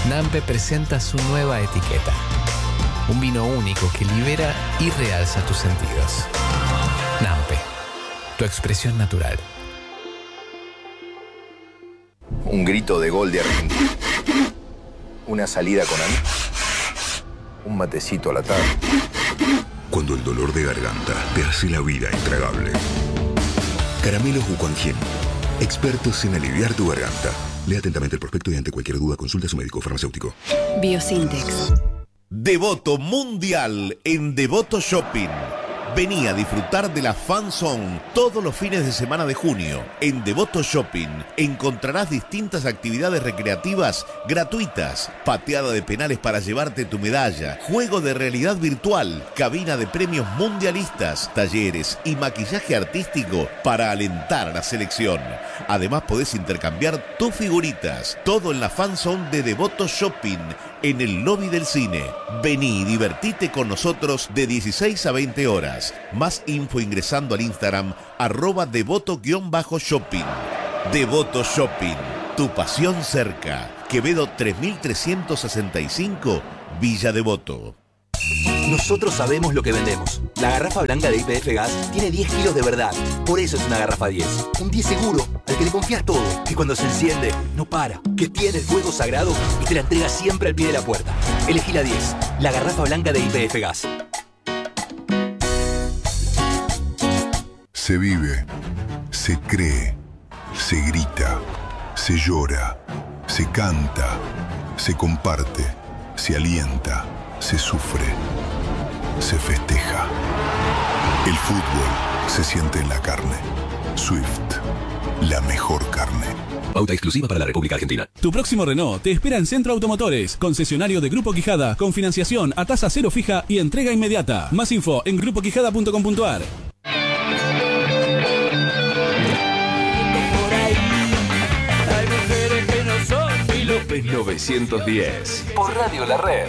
Nampe presenta su nueva etiqueta. Un vino único que libera y realza tus sentidos. Nampe, tu expresión natural. Un grito de gol de Argentina. Una salida con amigos. Un matecito a la tarde. Cuando el dolor de garganta te hace la vida intragable. Caramelos Wuquanjin. Expertos en aliviar tu garganta. Lea atentamente el prospecto y ante cualquier duda consulta a su médico farmacéutico. Biosintex. Devoto Mundial en Devoto Shopping. Vení a disfrutar de la Fan Zone todos los fines de semana de junio. En Devoto Shopping encontrarás distintas actividades recreativas gratuitas, pateada de penales para llevarte tu medalla, juego de realidad virtual, cabina de premios mundialistas, talleres y maquillaje artístico para alentar a la selección. Además podés intercambiar tus figuritas, todo en la Fan Zone de Devoto Shopping, en el lobby del cine. Vení y divertite con nosotros de 16 a 20 horas. Más info ingresando al Instagram @devoto_shopping. Devoto Shopping, tu pasión cerca. Quevedo 3365, Villa Devoto. Nosotros sabemos lo que vendemos. La garrafa blanca de YPF Gas tiene 10 kilos de verdad. Por eso es una garrafa 10. Un 10 seguro, al que le confías todo. Que cuando se enciende, no para. Que tiene el fuego sagrado y te la entrega siempre al pie de la puerta. Elegí la 10. La garrafa blanca de YPF Gas. Se vive, se cree, se grita, se llora, se canta, se comparte, se alienta, se sufre, se festeja. El fútbol se siente en la carne. Swift, la mejor carne. Pauta exclusiva para la República Argentina. Tu próximo Renault te espera en Centro Automotores, concesionario de Grupo Quijada, con financiación a tasa cero fija y entrega inmediata. Más info en grupoquijada.com.ar. López 910 por Radio La Red.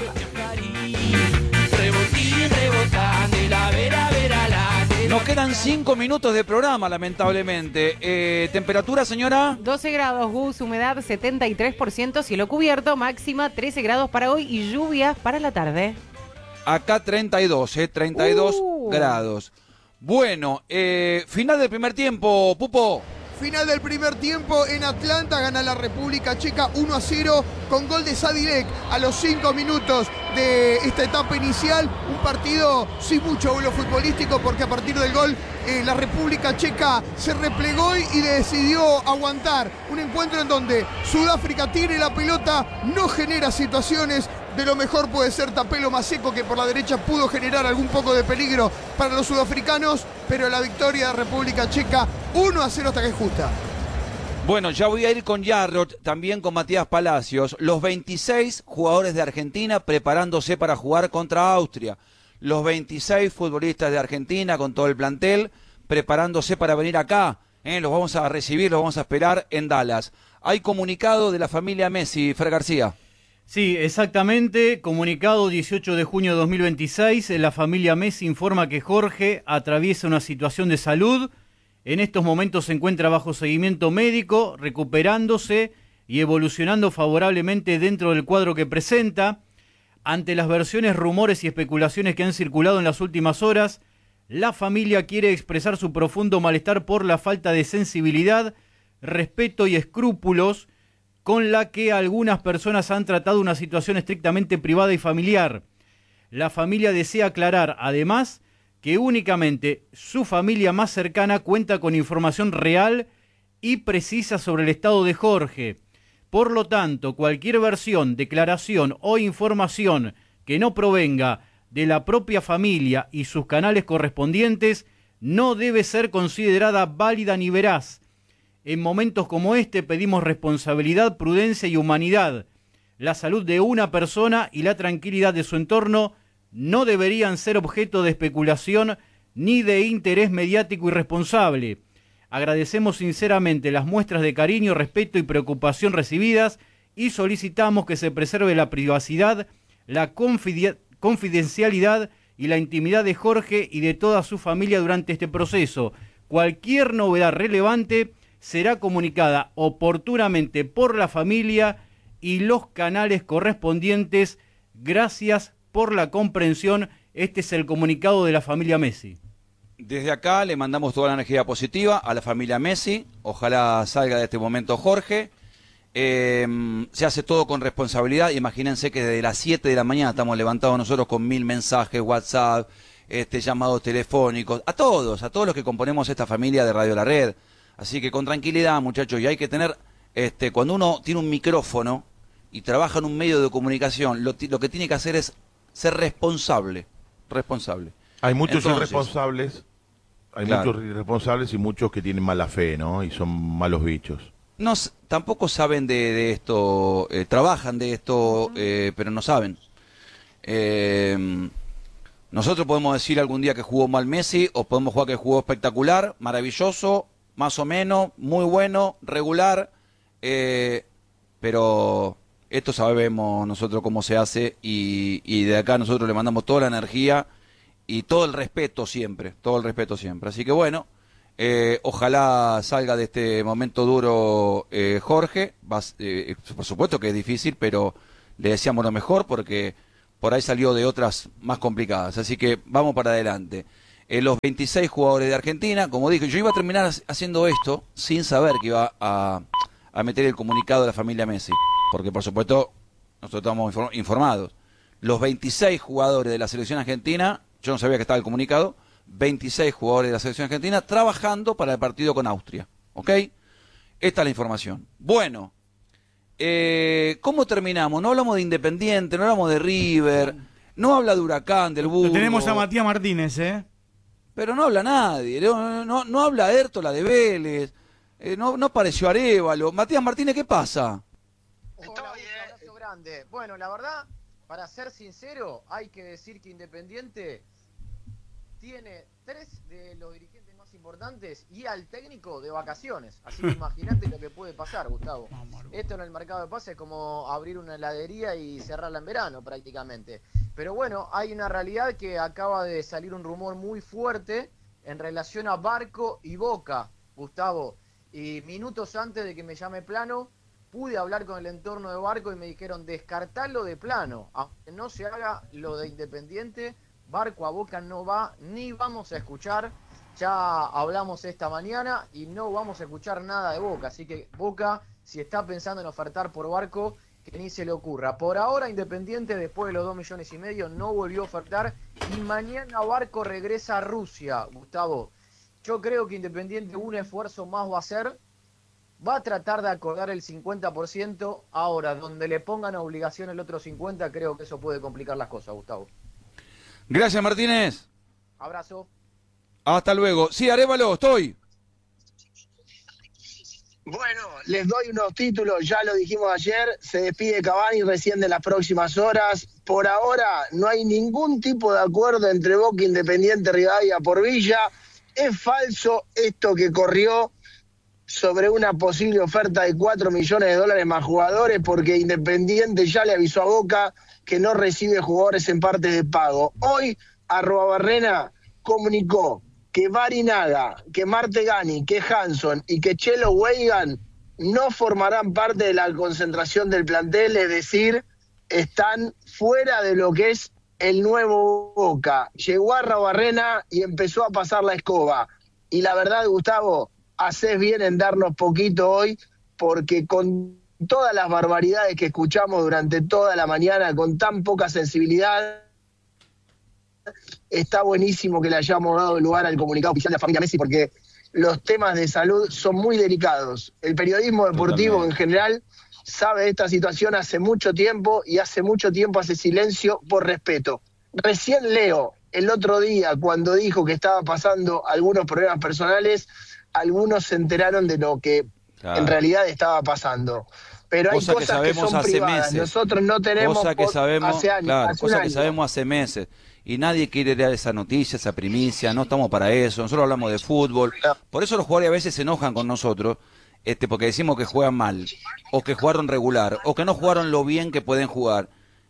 Nos quedan 5 minutos de programa, lamentablemente. ¿Temperatura, señora? 12 grados, Gus, humedad 73%, cielo cubierto, máxima 13 grados para hoy y lluvias para la tarde. Acá 32 grados. Bueno, final del primer tiempo, Pupo. Final del primer tiempo en Atlanta, gana la República Checa 1-0 con gol de Sadilek a los 5 minutos de esta etapa inicial. Un partido sin mucho vuelo futbolístico porque a partir del gol la República Checa se replegó y decidió aguantar. Un encuentro en donde Sudáfrica tiene la pelota, no genera situaciones. De lo mejor puede ser Tapelo Maseco, que por la derecha pudo generar algún poco de peligro para los sudafricanos, pero la victoria de República Checa 1-0 hasta que es justa. Bueno, ya voy a ir con Jarrod, también con Matías Palacios. Los 26 jugadores de Argentina preparándose para jugar contra Austria. Los 26 futbolistas de Argentina con todo el plantel preparándose para venir acá. Los vamos a recibir, los vamos a esperar en Dallas. Hay comunicado de la familia Messi, Fer García. Sí, exactamente. Comunicado 18 de junio de 2026. La familia Messi informa que Jorge atraviesa una situación de salud. En estos momentos se encuentra bajo seguimiento médico, recuperándose y evolucionando favorablemente dentro del cuadro que presenta. Ante las versiones, rumores y especulaciones que han circulado en las últimas horas, la familia quiere expresar su profundo malestar por la falta de sensibilidad, respeto y escrúpulos con la que algunas personas han tratado una situación estrictamente privada y familiar. La familia desea aclarar, además, que únicamente su familia más cercana cuenta con información real y precisa sobre el estado de Jorge. Por lo tanto, cualquier versión, declaración o información que no provenga de la propia familia y sus canales correspondientes no debe ser considerada válida ni veraz. En momentos como este pedimos responsabilidad, prudencia y humanidad. La salud de una persona y la tranquilidad de su entorno no deberían ser objeto de especulación ni de interés mediático irresponsable. Agradecemos sinceramente las muestras de cariño, respeto y preocupación recibidas y solicitamos que se preserve la privacidad, la confidencialidad y la intimidad de Jorge y de toda su familia durante este proceso. Cualquier novedad relevante será comunicada oportunamente por la familia y los canales correspondientes. Gracias por la comprensión. Este es el comunicado de la familia Messi. Desde acá le mandamos toda la energía positiva a la familia Messi. Ojalá salga de este momento Jorge. Se hace todo con responsabilidad. Imagínense que desde las 7 de la mañana estamos levantados nosotros con 1000 mensajes, WhatsApp, llamados telefónicos, a todos los que componemos esta familia de Radio La Red. Así que con tranquilidad, muchachos, y hay que tener, cuando uno tiene un micrófono y trabaja en un medio de comunicación, lo que tiene que hacer es ser responsable. Hay muchos Entonces, irresponsables, claro, muchos irresponsables y muchos que tienen mala fe, ¿no? Y son malos bichos. No, tampoco saben de esto, trabajan de esto, pero no saben. Nosotros podemos decir algún día que jugó mal Messi, o podemos jugar que jugó espectacular, maravilloso, más o menos, muy bueno, regular, pero esto sabemos nosotros cómo se hace, y de acá nosotros le mandamos toda la energía y todo el respeto siempre. Así que bueno, ojalá salga de este momento duro Jorge. Por supuesto que es difícil, pero le deseamos lo mejor porque por ahí salió de otras más complicadas. Así que vamos para adelante. Los 26 jugadores de Argentina, como dije, yo iba a terminar haciendo esto sin saber que iba a meter el comunicado de la familia Messi, porque por supuesto nosotros estamos informados. Los 26 jugadores de la selección argentina, yo no sabía que estaba el comunicado, 26 jugadores de la selección argentina trabajando para el partido con Austria. ¿Ok? Esta es la información. Bueno, ¿cómo terminamos? No hablamos de Independiente, no hablamos de River, no habla de Huracán, del Burgo. Lo tenemos a Matías Martínez, Pero no habla nadie, no habla Hértola de Vélez, no apareció Arévalo. Matías Martínez, ¿qué pasa? Un abrazo grande. Bueno, la verdad, para ser sincero, hay que decir que Independiente tiene 3 de los dirigentes más importantes y al técnico de vacaciones. Así que imagínate lo que puede pasar, Gustavo. Esto en el mercado de pases es como abrir una heladería y cerrarla en verano prácticamente. Pero bueno, hay una realidad que acaba de salir un rumor muy fuerte en relación a Barco y Boca, Gustavo. Y minutos antes de que me llame Plano, pude hablar con el entorno de Barco y me dijeron descartarlo de plano. Aunque no se haga lo de Independiente, Barco a Boca no va, ni vamos a escuchar. Ya hablamos esta mañana y no vamos a escuchar nada de Boca. Así que Boca, si está pensando en ofertar por Barco, que ni se le ocurra. Por ahora, Independiente, después de los 2,5 millones, no volvió a ofertar. Y mañana Barco regresa a Rusia, Gustavo. Yo creo que Independiente un esfuerzo más va a hacer. Va a tratar de acordar el 50%. Ahora, donde le pongan obligación el otro 50%, creo que eso puede complicar las cosas, Gustavo. Gracias, Martínez. Abrazo. Hasta luego. Sí, Arévalo, estoy. Bueno, les doy unos títulos, ya lo dijimos ayer, se despide Cavani recién de las próximas horas. Por ahora no hay ningún tipo de acuerdo entre Boca, Independiente, Rivadavia por Villa. Es falso esto que corrió sobre una posible oferta de $4 millones más jugadores, porque Independiente ya le avisó a Boca que no recibe jugadores en parte de pago. Hoy, @Barrena comunicó que Barinaga, que Martegani, que Hanson y que Chelo Weigan no formarán parte de la concentración del plantel, es decir, están fuera de lo que es el nuevo Boca. Llegó a Barrena y empezó a pasar la escoba. Y la verdad, Gustavo, haces bien en darnos poquito hoy, porque con todas las barbaridades que escuchamos durante toda la mañana, con tan poca sensibilidad, está buenísimo que le hayamos dado lugar al comunicado oficial de la familia Messi, porque los temas de salud son muy delicados. El periodismo deportivo en general sabe de esta situación hace mucho tiempo, y hace mucho tiempo hace silencio por respeto. Recién Leo, el otro día, cuando dijo que estaba pasando algunos problemas personales, algunos se enteraron de lo que en realidad estaba pasando. Pero hay cosas que son privadas. Nosotros no tenemos cosa que sabemos, hace años. claro, hace cosa que sabemos hace meses. Y nadie quiere dar esa noticia, esa primicia. No estamos para eso. Nosotros hablamos de fútbol. Por eso los jugadores a veces se enojan con nosotros, porque decimos que juegan mal, o que jugaron regular, o que no jugaron lo bien que pueden jugar.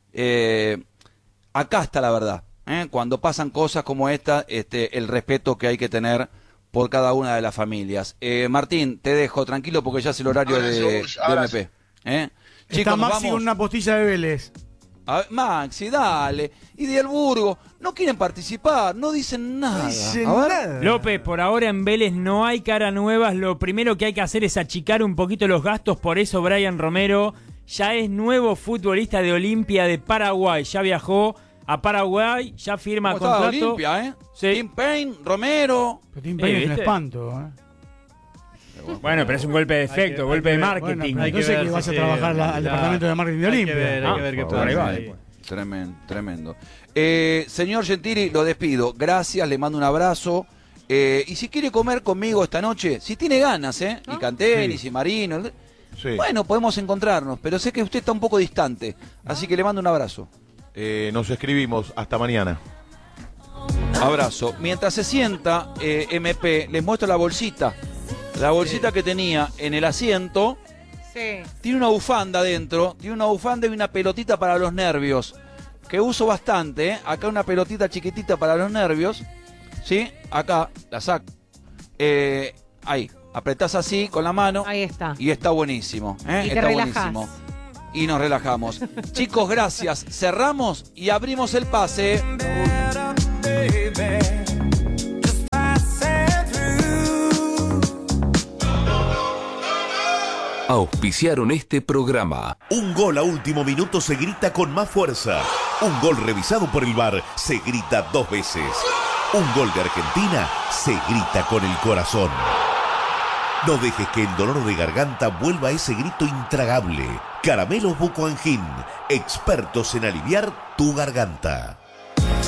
Acá está la verdad. Cuando pasan cosas como esta, el respeto que hay que tener por cada una de las familias. Martín, te dejo tranquilo porque ya es el horario de MP. Está nos Maxi vamos. con una postilla de Vélez. A ver, Maxi, dale. Y de Alburgo, no quieren participar, no dicen nada. A ver. López, por ahora en Vélez no hay caras nuevas. Lo primero que hay que hacer es achicar un poquito los gastos. Por eso Brian Romero ya es nuevo futbolista de Olimpia de Paraguay. Ya viajó a Paraguay, ya firma ¿Cómo está contrato. Olimpia, eh? Sí. Tim Payne, Romero. Pero Tim Payne es un ¿viste? espanto. Bueno, pero es un golpe de efecto, golpe de marketing. Bueno, hay que ver que vas a trabajar al departamento de marketing de Olimpia. Hay que ver qué por ahí va. Tremendo. Señor Gentili, lo despido. Gracias, le mando un abrazo. Y si quiere comer conmigo esta noche, si tiene ganas, y Canteni, Sí. y Marino, Sí. bueno, podemos encontrarnos, pero sé que usted está un poco distante, así que le mando un abrazo. Nos escribimos. Hasta mañana. Abrazo. Mientras se sienta, MP, les muestro la bolsita. La bolsita que tenía en el asiento. Sí. Tiene una bufanda dentro, tiene una bufanda y una pelotita para los nervios, que uso bastante, Acá una pelotita chiquitita para los nervios, ¿sí? Acá, la saco. Ahí, apretás así con la mano. Ahí está. Y está buenísimo, Y te está relajás. buenísimo. Y nos relajamos. Chicos, gracias. Cerramos y abrimos el pase. Auspiciaron este programa. Un gol a último minuto se grita con más fuerza. Un gol revisado por el VAR se grita 2 veces. Un gol de Argentina se grita con el corazón. No dejes que el dolor de garganta vuelva a ese grito intragable. Caramelos Buco Angin, expertos en aliviar tu garganta.